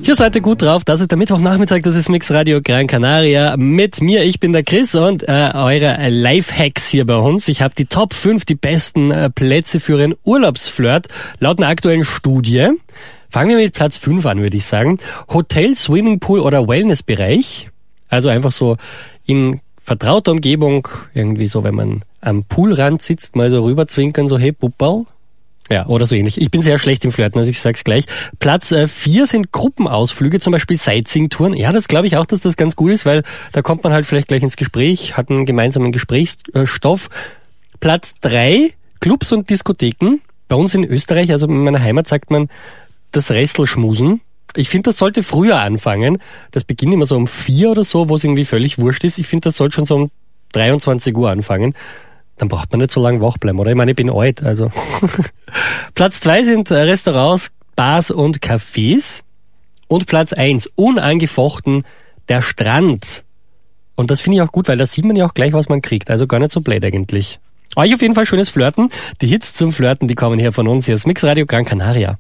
Hier seid ihr gut drauf, das ist der Mittwochnachmittag, das ist Mix Radio Gran Canaria mit mir, ich bin der Chris und eure Lifehacks hier bei uns. Ich habe die Top 5, die besten Plätze für einen Urlaubsflirt laut einer aktuellen Studie. Fangen wir mit Platz 5 an, würde ich sagen. Hotel, Swimmingpool oder Wellnessbereich. Also einfach so in vertrauter Umgebung, irgendwie so, wenn man am Poolrand sitzt, mal so rüberzwinkern, so hey Pupperl. Ja, oder so ähnlich. Ich bin sehr schlecht im Flirten, also ich sag's gleich. Platz 4 sind Gruppenausflüge, zum Beispiel Sightseeing-Touren. Ja, das glaube ich auch, dass das ganz gut ist, weil da kommt man halt vielleicht gleich ins Gespräch, hat einen gemeinsamen Gesprächsstoff. Platz 3, Clubs und Diskotheken. Bei uns in Österreich, also in meiner Heimat, sagt man das Restelschmusen. Ich finde, das sollte früher anfangen. Das beginnt immer so um 4 oder so, wo es irgendwie völlig wurscht ist. Ich finde, das sollte schon so um 23 Uhr anfangen. Dann braucht man nicht so lange wach bleiben, oder? Ich meine, ich bin alt, also. Platz 2 sind Restaurants, Bars und Cafés. Und Platz 1, unangefochten, der Strand. Und das finde ich auch gut, weil da sieht man ja auch gleich, was man kriegt. Also gar nicht so blöd eigentlich. Euch auf jeden Fall schönes Flirten. Die Hits zum Flirten, die kommen hier von uns. Hier ist Mix Radio Gran Canaria.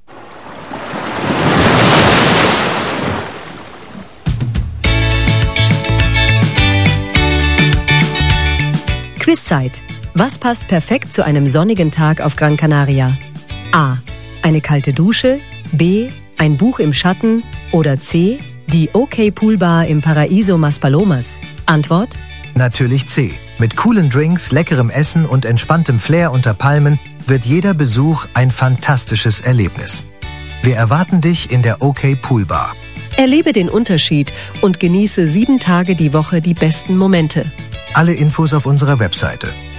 Quizzeit. Was passt perfekt zu einem sonnigen Tag auf Gran Canaria? A. Eine kalte Dusche. B. Ein Buch im Schatten. Oder C. Die OK Poolbar im Paraíso Maspalomas. Antwort? Natürlich C. Mit coolen Drinks, leckerem Essen und entspanntem Flair unter Palmen wird jeder Besuch ein fantastisches Erlebnis. Wir erwarten dich in der OK Poolbar. Erlebe den Unterschied und genieße 7 Tage die Woche die besten Momente. Alle Infos auf unserer Webseite